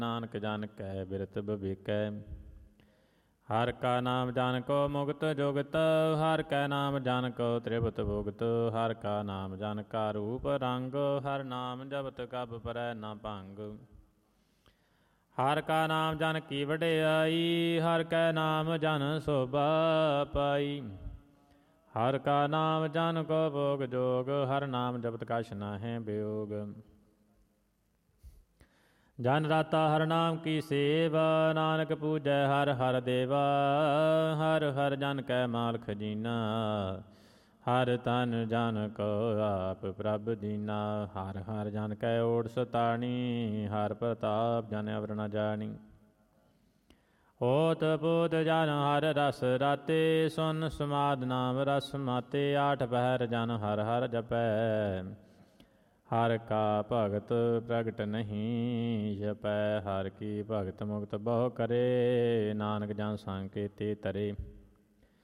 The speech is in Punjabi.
ਨਾਨਕ ਜਨ ਕੈ ਬਿਰਤ ਬਿਬੇਕੈ। ਹਰਿ ਕਾ ਨਾਮ ਜਨ ਕੋ ਮੁਕਤ ਜੁਗਤ, ਹਰਿ ਕੈ ਨਾਮ ਜਨ ਕੋ ਤ੍ਰਿਪਤ ਭੁਗਤ। ਹਰਿ ਕਾ ਨਾਮ ਜਨ ਕਾ ਰੂਪ ਰੰਗ, ਹਰਿ ਨਾਮ ਜਪਤ ਕਬ ਪਰੈ ਨ ਭੰਗ। ਹਰਿ ਕਾ ਨਾਮ ਜਨ ਕੀ ਵਡਿਆਈ, ਹਰਿ ਕੈ ਨਾਮ ਜਨ ਸੋਭਾ ਪਾਈ। ਹਰਿ ਕਾ ਨਾਮ ਜਨ ਕੋ ਭੋਗ ਜੋਗ, ਹਰਿ ਨਾਮ ਜਪਤ ਕਛ ਨਾਹਿ ਬਿਯੋਗ। ਜਨ ਰਾਤਾ ਹਰਿ ਨਾਮ ਕੀ ਸੇਵਾ, ਨਾਨਕ ਪੂਜੈ ਹਰਿ ਹਰਿ ਦੇਵਾ। ਹਰਿ ਹਰਿ ਜਨ ਕੈ ਮਾਲ ਖਜੀਨਾ, ਹਰਿ ਤਨ ਜਨ ਕੋ ਆਪ ਪ੍ਰਭ ਦੀਨਾ। ਹਰਿ ਹਰਿ ਜਨ ਕੈ ਓਟ ਸਤਾਣੀ, ਹਰਿ ਪ੍ਰਤਾਪ ਜਨ ਅਵਰ ਨ ਜਾਣੀ। ਹੋਤ ਪੂਤ ਜਨ ਹਰਿ ਰਸ ਰਾਤੇ, ਸੁਨ ਸਮਾਧ ਨਾਮ ਰਸ ਮਾਤੇ। ਆਠ ਪਹਿਰ ਜਨ ਹਰਿ ਹਰਿ ਜਪੈ, ਹਰਿ ਕਾ ਭਗਤ ਪ੍ਰਗਟ ਨਹੀਂ ਛਪੈ। ਹਰਿ ਕੀ ਭਗਤ ਮੁਕਤ ਬਹੁ ਕਰੇ, ਨਾਨਕ ਜਨ ਸੰਗ ਕੇਤੇ ਤਰੇ।